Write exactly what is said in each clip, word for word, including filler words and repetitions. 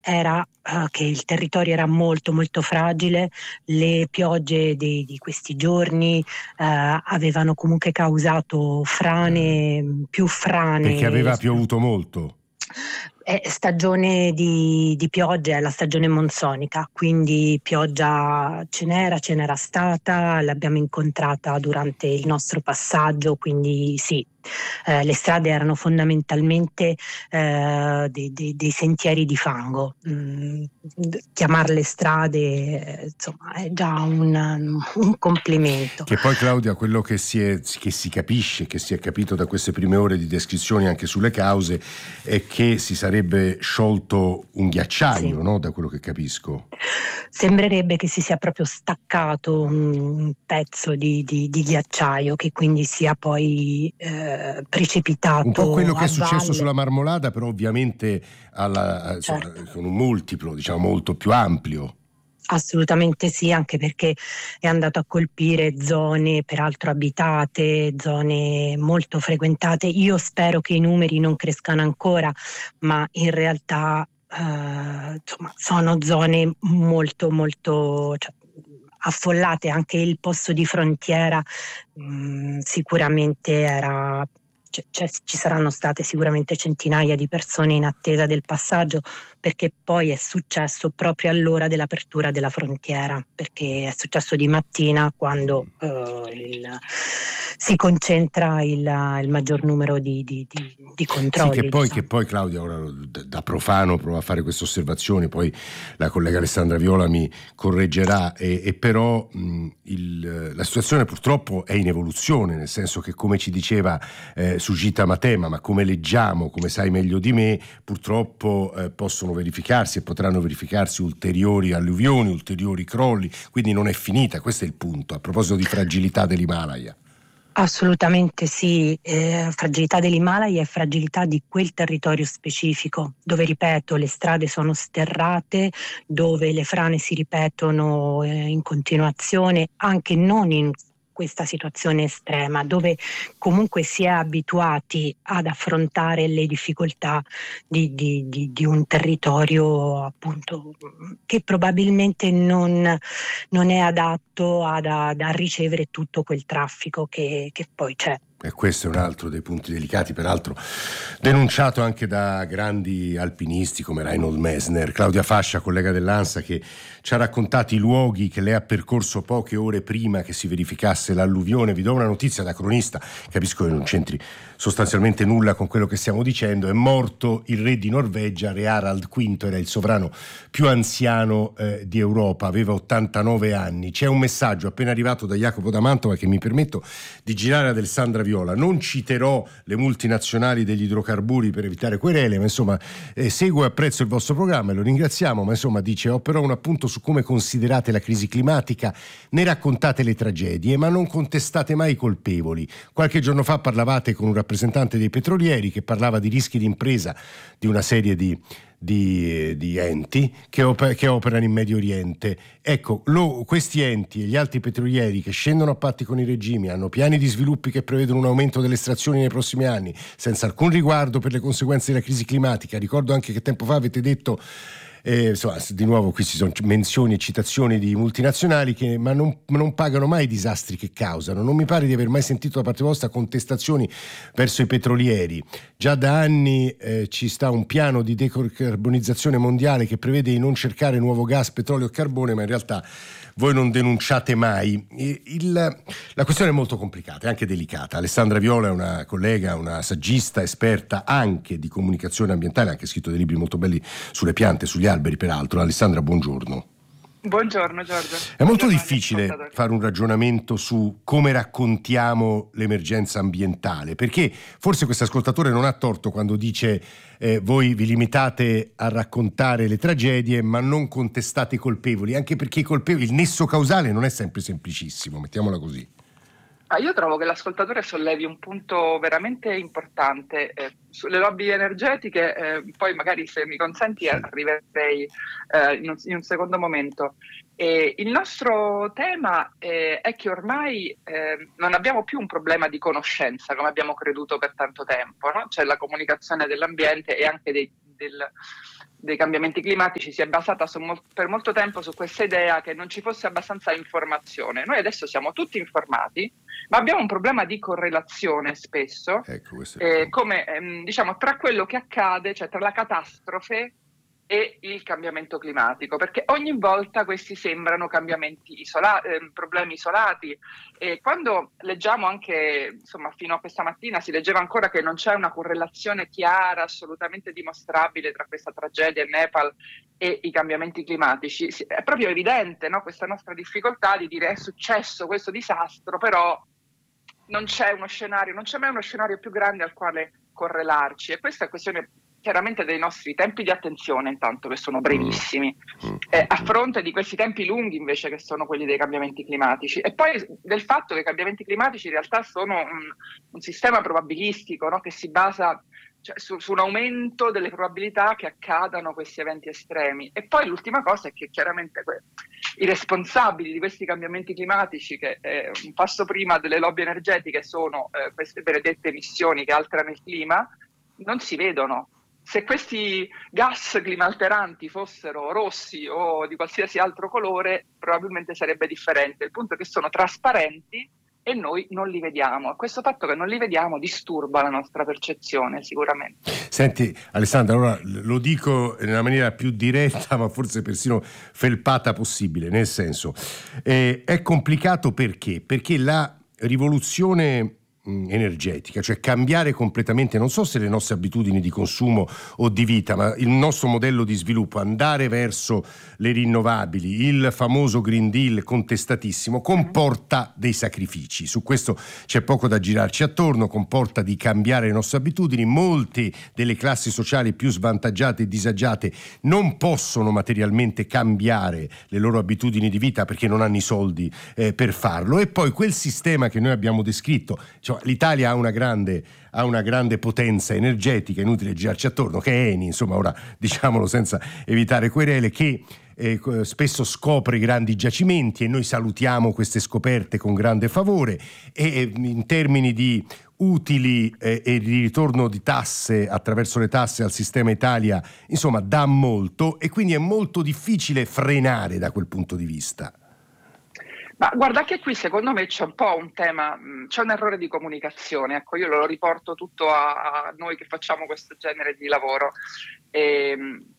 era uh, che il territorio era molto molto fragile, le piogge di, di questi giorni uh, avevano comunque causato frane, più Perché frane. aveva piovuto molto. È stagione di, di piogge, è la stagione monsonica, quindi pioggia ce n'era, ce n'era stata, l'abbiamo incontrata durante il nostro passaggio, quindi sì, eh, le strade erano fondamentalmente eh, dei, dei, dei sentieri di fango. Mm, chiamarle strade, eh, insomma, è già un, un complimento. Che poi, Claudia, quello che si, è, che si capisce, che si è capito da queste prime ore di descrizioni anche sulle cause, è che si sarebbe sciolto un ghiacciaio, Sì. no? Da quello che capisco. Sembrerebbe che si sia proprio staccato un pezzo di, di, di ghiacciaio che quindi sia poi eh, precipitato un po' quello che a è successo valle. sulla Marmolada, però ovviamente alla, insomma, Certo. con un multiplo, diciamo, molto più ampio. Assolutamente sì, anche perché è andato a colpire zone peraltro abitate, zone molto frequentate. Io spero che i numeri non crescano ancora, ma in realtà eh, insomma, sono zone molto molto, cioè, affollate. Anche il posto di frontiera mh, sicuramente era, cioè, cioè, ci saranno state sicuramente centinaia di persone in attesa del passaggio, perché poi è successo proprio all'ora dell'apertura della frontiera, perché è successo di mattina quando uh, il, si concentra il, il maggior numero di, di, di, di controlli. Sì, che poi, diciamo. che poi Claudia, ora da profano provo a fare queste osservazioni, poi la collega Alessandra Viola mi correggerà, e, e però mh, il, la situazione purtroppo è in evoluzione, nel senso che, come ci diceva eh, Sugita Matema, ma come leggiamo, come sai meglio di me, purtroppo eh, possono verificarsi e potranno verificarsi ulteriori alluvioni, ulteriori crolli, quindi non è finita, questo è il punto, a proposito di fragilità dell'Himalaya. Assolutamente sì, eh, fragilità dell'Himalaya e fragilità di quel territorio specifico, dove, ripeto, le strade sono sterrate, dove le frane si ripetono eh, in continuazione, anche non in questa situazione estrema, dove comunque si è abituati ad affrontare le difficoltà di, di, di, di un territorio appunto che probabilmente non, non è adatto ad, ad, a ricevere tutto quel traffico che, che poi c'è. E questo è un altro dei punti delicati, peraltro denunciato anche da grandi alpinisti come Reinhold Messner. Claudia Fascia, collega dell'ANSA, che ci ha raccontato i luoghi che lei ha percorso poche ore prima che si verificasse l'alluvione. Vi do una notizia da cronista, capisco che non c'entri sostanzialmente nulla con quello che stiamo dicendo. È morto il re di Norvegia, re Harald quinto, era il sovrano più anziano eh, di Europa, aveva ottantanove anni. C'è un messaggio appena arrivato da Jacopo da Mantova che mi permetto di girare ad Alessandra Viola. Non citerò le multinazionali degli idrocarburi per evitare querele, ma insomma eh, seguo e apprezzo il vostro programma e lo ringraziamo, ma insomma dice: ho però un appunto su come considerate la crisi climatica, ne raccontate le tragedie ma non contestate mai i colpevoli. Qualche giorno fa parlavate con un rappresentante dei petrolieri che parlava di rischi di impresa di una serie di Di, di enti che, oper- che operano in Medio Oriente. Ecco, lo, questi enti e gli altri petrolieri che scendono a patti con i regimi, hanno piani di sviluppi che prevedono un aumento delle estrazioni nei prossimi anni, senza alcun riguardo per le conseguenze della crisi climatica. Ricordo anche che tempo fa avete detto Eh, insomma, di nuovo qui ci sono menzioni e citazioni di multinazionali che ma non, non pagano mai i disastri che causano. Non mi pare di aver mai sentito da parte vostra contestazioni verso i petrolieri. Già da anni eh, ci sta un piano di decarbonizzazione mondiale che prevede di non cercare nuovo gas, petrolio e carbone, ma in realtà voi non denunciate mai. Il, la questione è molto complicata, è anche delicata. Alessandra Viola è una collega, una saggista, esperta anche di comunicazione ambientale, ha anche scritto dei libri molto belli sulle piante, sugli alberi peraltro. Alessandra, buongiorno. Buongiorno Giorgio. È molto Buongiorno difficile fare un ragionamento su come raccontiamo l'emergenza ambientale, perché forse questo ascoltatore non ha torto quando dice eh, voi vi limitate a raccontare le tragedie ma non contestate i colpevoli, anche perché i colpevoli, il nesso causale non è sempre semplicissimo, mettiamola così. Ah, io trovo che l'ascoltatore sollevi un punto veramente importante eh, sulle lobby energetiche, eh, poi magari se mi consenti arriverei eh, in, un, in un secondo momento. E il nostro tema eh, è che ormai eh, non abbiamo più un problema di conoscenza come abbiamo creduto per tanto tempo, no? C'è la comunicazione dell'ambiente e anche dei, del, dei cambiamenti climatici si è basata su, per molto tempo su questa idea che non ci fosse abbastanza informazione. Noi adesso siamo tutti informati, ma abbiamo un problema di correlazione spesso, ecco, eh, come ehm, diciamo tra quello che accade, cioè tra la catastrofe e il cambiamento climatico, perché ogni volta questi sembrano cambiamenti isolati, eh, problemi isolati. E quando leggiamo anche, insomma, fino a questa mattina si leggeva ancora che non c'è una correlazione chiara, assolutamente dimostrabile tra questa tragedia in Nepal e i cambiamenti climatici, è proprio evidente, no? Questa nostra difficoltà di dire è successo questo disastro, però non c'è uno scenario, non c'è mai uno scenario più grande al quale correlarci, e questa è questione chiaramente dei nostri tempi di attenzione, intanto, che sono brevissimi, eh, a fronte di questi tempi lunghi invece che sono quelli dei cambiamenti climatici, e poi del fatto che i cambiamenti climatici in realtà sono un, un sistema probabilistico, no? Che si basa, cioè, su, su un aumento delle probabilità che accadano questi eventi estremi. E poi l'ultima cosa è che chiaramente que- i responsabili di questi cambiamenti climatici, che eh, un passo prima delle lobby energetiche sono eh, queste benedette emissioni che alterano il clima, non si vedono. Se questi gas climalteranti fossero rossi o di qualsiasi altro colore, probabilmente sarebbe differente. Il punto è che sono trasparenti e noi non li vediamo. Questo fatto che non li vediamo disturba la nostra percezione, sicuramente. Senti Alessandra, allora lo dico nella maniera più diretta, ma forse persino felpata possibile, nel senso, eh, è complicato perché? Perché la rivoluzione energetica, cioè cambiare completamente, non so se le nostre abitudini di consumo o di vita, ma il nostro modello di sviluppo, andare verso le rinnovabili, il famoso Green Deal contestatissimo, comporta dei sacrifici. Su questo c'è poco da girarci attorno, comporta di cambiare le nostre abitudini. Molte delle classi sociali più svantaggiate e disagiate non possono materialmente cambiare le loro abitudini di vita perché non hanno i soldi eh, per farlo, e poi quel sistema che noi abbiamo descritto, cioè l'Italia ha una grande ha una grande potenza energetica, inutile girarci attorno, che è Eni, insomma, ora diciamolo senza evitare querele, che eh, spesso scopre grandi giacimenti, e noi salutiamo queste scoperte con grande favore, e in termini di utili eh, e di ritorno di tasse attraverso le tasse al sistema Italia, insomma, dà molto, e quindi è molto difficile frenare da quel punto di vista. Ma guarda che qui secondo me c'è un po' un tema, c'è un errore di comunicazione, ecco, io lo riporto tutto a, a noi che facciamo questo genere di lavoro. E,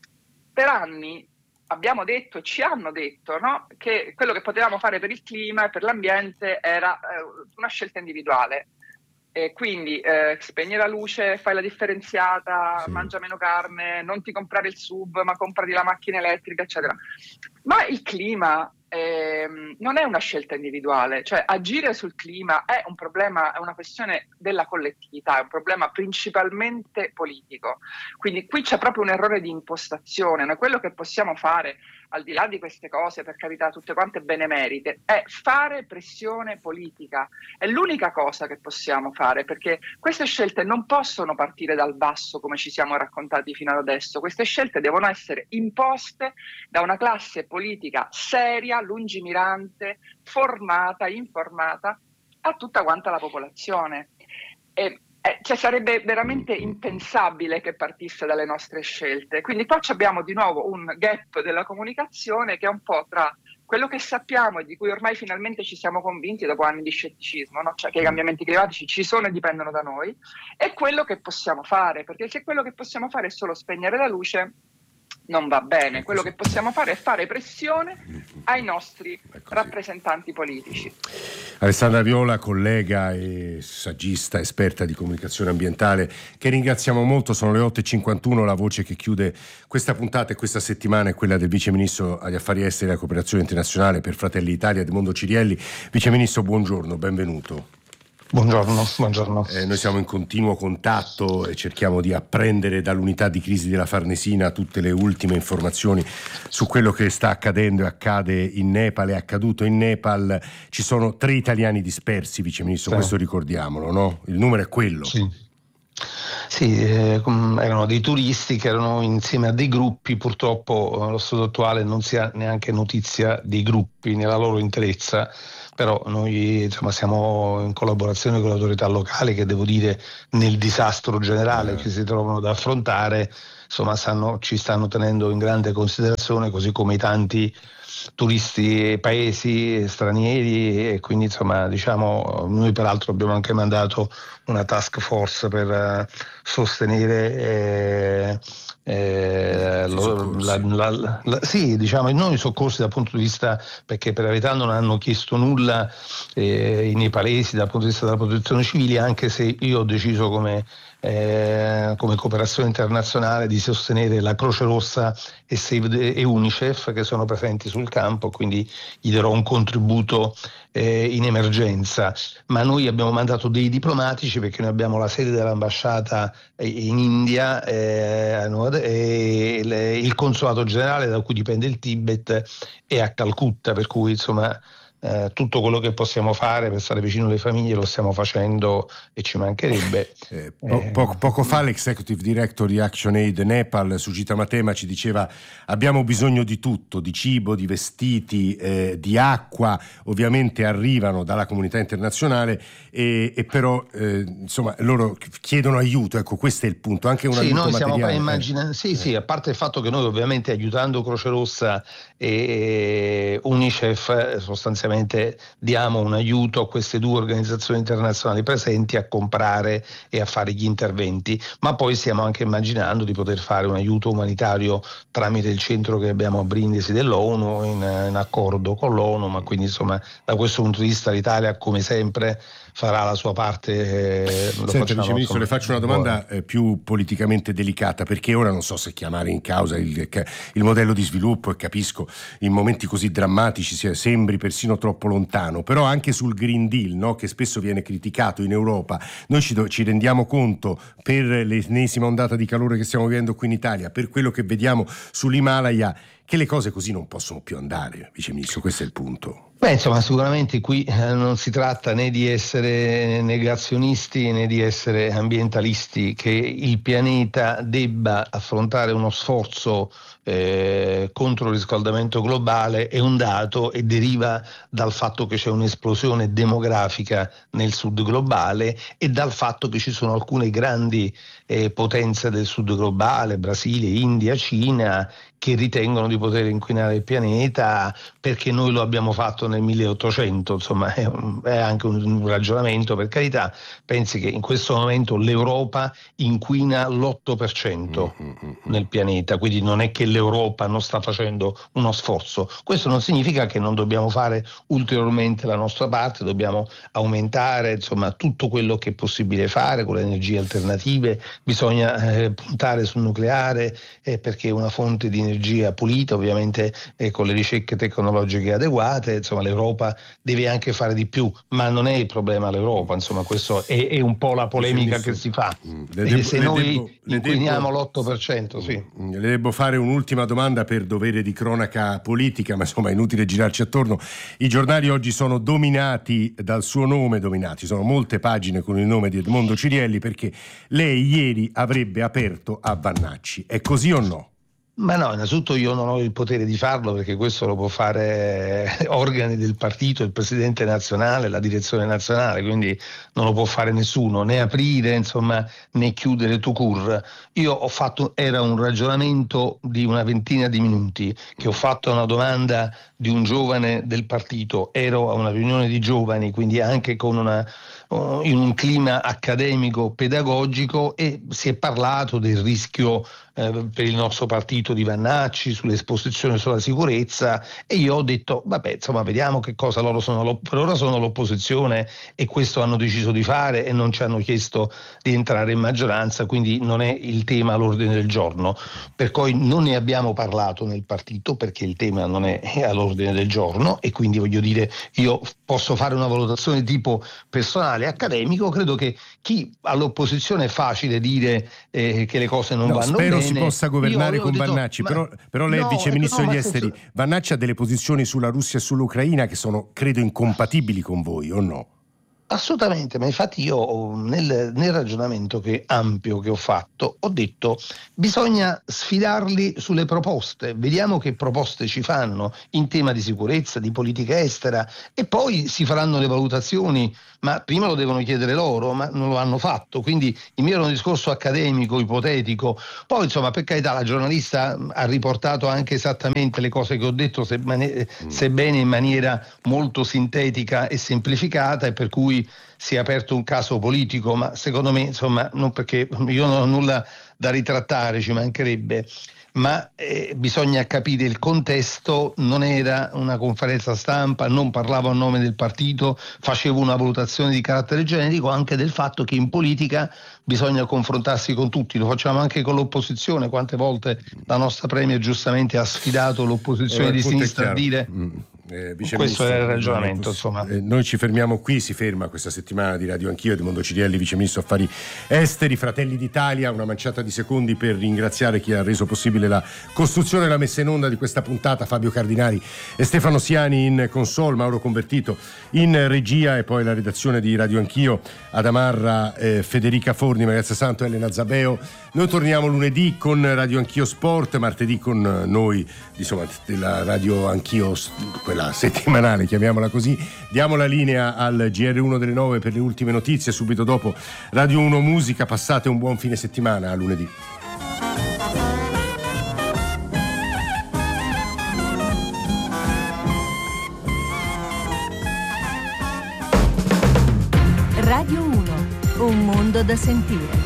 per anni abbiamo detto, ci hanno detto, no? Che quello che potevamo fare per il clima e per l'ambiente era eh, una scelta individuale. E quindi eh, spegni la luce, fai la differenziata, sì. Mangia meno carne, non ti comprare il sub ma comprati la macchina elettrica, eccetera. Ma il clima eh, non è una scelta individuale, cioè agire sul clima è un problema, è una questione della collettività, è un problema principalmente politico. Quindi qui c'è proprio un errore di impostazione. Noi quello che possiamo fare, al di là di queste cose, per carità, tutte quante benemerite, è fare pressione politica. È l'unica cosa che possiamo fare, perché queste scelte non possono partire dal basso come ci siamo raccontati fino ad adesso. Queste scelte devono essere imposte da una classe politica seria, lungimirante, formata, informata a tutta quanta la popolazione. E Eh, cioè sarebbe veramente impensabile che partisse dalle nostre scelte. Quindi qua abbiamo di nuovo un gap della comunicazione che è un po' tra quello che sappiamo e di cui ormai finalmente ci siamo convinti dopo anni di scetticismo, no? Cioè che i cambiamenti climatici ci sono e dipendono da noi, e quello che possiamo fare, perché se quello che possiamo fare è solo spegnere la luce, non va bene. Quello che possiamo fare è fare pressione ai nostri rappresentanti politici. Alessandra Viola, collega e saggista, esperta di comunicazione ambientale, che ringraziamo molto. Sono le otto e cinquantuno, la voce che chiude questa puntata e questa settimana è quella del Vice Ministro agli Affari Esteri e alla Cooperazione Internazionale per Fratelli d'Italia, Edmondo Cirielli. Vice Ministro, buongiorno, benvenuto. Buongiorno, buongiorno. Eh, noi siamo in continuo contatto e cerchiamo di apprendere dall'unità di crisi della Farnesina tutte le ultime informazioni su quello che sta accadendo e accade in Nepal, è accaduto in Nepal. Ci sono tre italiani dispersi, Vice Ministro, sì. Questo ricordiamolo, no? Il numero è quello. Sì, sì eh, erano dei turisti che erano insieme a dei gruppi. Purtroppo allo stato attuale non si ha neanche notizia dei gruppi nella loro interezza, però noi insomma siamo in collaborazione con le autorità locali che, devo dire, nel disastro generale che si trovano ad affrontare insomma stanno, ci stanno tenendo in grande considerazione, così come i tanti turisti e paesi stranieri, e quindi insomma diciamo noi peraltro abbiamo anche mandato una task force per uh, sostenere eh, eh, lo, la, la, la, sì diciamo non i soccorsi dal punto di vista, perché per la verità non hanno chiesto nulla eh, i nepalesi dal punto di vista della protezione civile, anche se io ho deciso come Eh, come cooperazione internazionale di sostenere la Croce Rossa e, Save e UNICEF che sono presenti sul campo, quindi gli darò un contributo eh, in emergenza. Ma noi abbiamo mandato dei diplomatici, perché noi abbiamo la sede dell'ambasciata in India eh, e il consolato generale da cui dipende il Tibet è a Calcutta, per cui insomma Eh, tutto quello che possiamo fare per stare vicino alle famiglie lo stiamo facendo, e ci mancherebbe. Eh, po- poco, poco fa l'executive director di ActionAid Nepal, Sujita Matema, ci diceva: abbiamo bisogno di tutto, di cibo, di vestiti, eh, di acqua, ovviamente arrivano dalla comunità internazionale e, e però eh, insomma loro chiedono aiuto, ecco, questo è il punto, anche un sì, aiuto noi materiale. Stiamo immagina- sì, sì, a parte il fatto che noi ovviamente aiutando Croce Rossa e UNICEF sostanzialmente diamo un aiuto a queste due organizzazioni internazionali presenti a comprare e a fare gli interventi, ma poi stiamo anche immaginando di poter fare un aiuto umanitario tramite il centro che abbiamo a Brindisi dell'ONU in, in accordo con l'ONU, ma quindi insomma da questo punto di vista l'Italia come sempre farà la sua parte. Eh, Senta, Vice Ministro, le faccio una domanda eh, più politicamente delicata, perché ora non so se chiamare in causa il, il modello di sviluppo, e capisco in momenti così drammatici sia, sembri persino troppo lontano, però anche sul Green Deal, no, che spesso viene criticato in Europa, noi ci, ci rendiamo conto per l'ennesima ondata di calore che stiamo vivendo qui in Italia, per quello che vediamo sull'Himalaya, che le cose così non possono più andare, Vice Ministro, questo è il punto. Beh, insomma, sicuramente qui eh, non si tratta né di essere negazionisti né di essere ambientalisti. Che il pianeta debba affrontare uno sforzo eh, contro il riscaldamento globale è un dato, e deriva dal fatto che c'è un'esplosione demografica nel sud globale e dal fatto che ci sono alcune grandi eh, potenze del sud globale, Brasile, India, Cina, che ritengono di poter inquinare il pianeta perché noi lo abbiamo fatto nel milleottocento, insomma è, un, è anche un, un ragionamento, per carità. Pensi che in questo momento l'Europa inquina l'otto per cento nel pianeta, quindi non è che l'Europa non sta facendo uno sforzo. Questo non significa che non dobbiamo fare ulteriormente la nostra parte, dobbiamo aumentare insomma tutto quello che è possibile fare con le energie alternative, bisogna eh, puntare sul nucleare eh, perché è una fonte di energia pulita, ovviamente eh, con le ricerche tecnologiche adeguate. Insomma l'Europa deve anche fare di più, ma non è il problema l'Europa, insomma questo è, è un po' la polemica che si fa. Devo, se noi devo, inquiniamo l'otto per cento, sì. Le devo fare un'ultima domanda per dovere di cronaca politica, ma insomma è inutile girarci attorno. I giornali oggi sono dominati dal suo nome, dominati, sono molte pagine con il nome di Edmondo Cirielli, perché lei ieri avrebbe aperto a Vannacci, è così o no? Ma no, innanzitutto io non ho il potere di farlo, perché questo lo può fare organi del partito, il presidente nazionale, la direzione nazionale, quindi non lo può fare nessuno, né aprire insomma né chiudere tout court. Io ho fatto, era un ragionamento di una ventina di minuti, che ho fatto una domanda di un giovane del partito, ero a una riunione di giovani, quindi anche con una in un clima accademico pedagogico, e si è parlato del rischio eh, per il nostro partito di Vannacci, sull'esposizione sulla sicurezza, e io ho detto vabbè insomma vediamo che cosa loro sono, per ora sono l'opposizione e questo hanno deciso di fare e non ci hanno chiesto di entrare in maggioranza, quindi non è il tema all'ordine del giorno, per cui non ne abbiamo parlato nel partito perché il tema non è all'ordine del giorno, e quindi voglio dire io posso fare una valutazione tipo personale, accademico. Credo che chi all'opposizione è facile dire eh, che le cose non no, vanno spero bene. si possa governare io, io con detto, Vannacci, ma, però, però lei no, è vice ministro no, degli senso... esteri. Vannacci ha delle posizioni sulla Russia e sull'Ucraina che sono credo incompatibili con voi, o no? Assolutamente, ma infatti io nel, nel ragionamento che ampio che ho fatto ho detto bisogna sfidarli sulle proposte, vediamo che proposte ci fanno in tema di sicurezza, di politica estera e poi si faranno le valutazioni, ma prima lo devono chiedere loro, ma non lo hanno fatto, quindi il mio era un discorso accademico, ipotetico, poi insomma per carità la giornalista ha riportato anche esattamente le cose che ho detto, sebbene, sebbene in maniera molto sintetica e semplificata, e per cui si è aperto un caso politico, ma secondo me, insomma, non perché io non ho nulla da ritrattare, ci mancherebbe, ma eh, bisogna capire il contesto, non era una conferenza stampa, non parlavo a nome del partito, facevo una valutazione di carattere generico anche del fatto che in politica bisogna confrontarsi con tutti, lo facciamo anche con l'opposizione, quante volte la nostra Premier giustamente ha sfidato l'opposizione eh, di sinistra a dire... Mm. Eh, questo è il ragionamento, insomma. Eh, noi ci fermiamo qui, si ferma questa settimana di Radio Anch'io, Edmondo Cirielli, Vice Ministro Affari Esteri, Fratelli d'Italia, una manciata di secondi per ringraziare chi ha reso possibile la costruzione e la messa in onda di questa puntata, Fabio Cardinali e Stefano Siani in console, Mauro Convertito in regia e poi la redazione di Radio Anch'io, Adamarra, eh, Federica Forni, Magazza Santo, Elena Zabeo. Noi torniamo lunedì con Radio Anch'io Sport, martedì con noi, insomma, della Radio Anch'io, quella settimanale, chiamiamola così. Diamo la linea al G R uno delle nove per le ultime notizie, subito dopo Radio uno Musica. Passate un buon fine settimana, a lunedì. Radio uno, un mondo da sentire.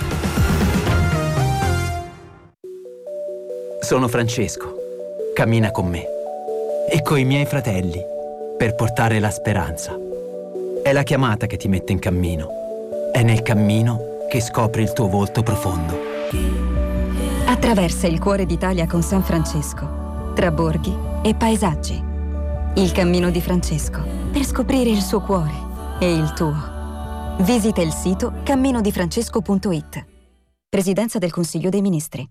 Sono Francesco, cammina con me e coi miei fratelli per portare la speranza. È la chiamata che ti mette in cammino, è nel cammino che scopri il tuo volto profondo. Attraversa il cuore d'Italia con San Francesco, tra borghi e paesaggi. Il cammino di Francesco, per scoprire il suo cuore e il tuo. Visita il sito cammino di francesco punto it. Presidenza del Consiglio dei Ministri.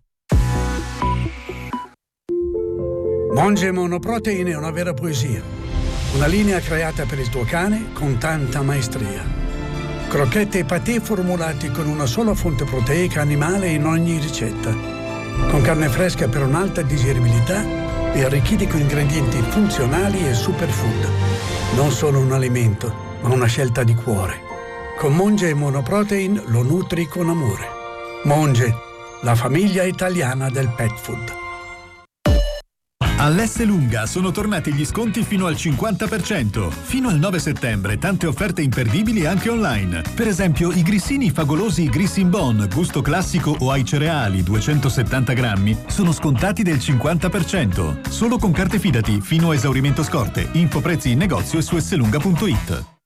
Monge Monoprotein è una vera poesia. Una linea creata per il tuo cane con tanta maestria. Crocchette e patè formulati con una sola fonte proteica animale in ogni ricetta. Con carne fresca per un'alta digeribilità e arricchiti con ingredienti funzionali e superfood. Non solo un alimento, ma una scelta di cuore. Con Monge Monoprotein lo nutri con amore. Monge, la famiglia italiana del pet food. All'Esselunga sono tornati gli sconti fino al cinquanta per cento. Fino al nove settembre tante offerte imperdibili anche online. Per esempio i grissini favolosi Grissin Bon, gusto classico o ai cereali duecentosettanta grammi sono scontati del cinquanta per cento. Solo con carte Fidati fino a esaurimento scorte. Info prezzi in negozio e su esselunga punto it.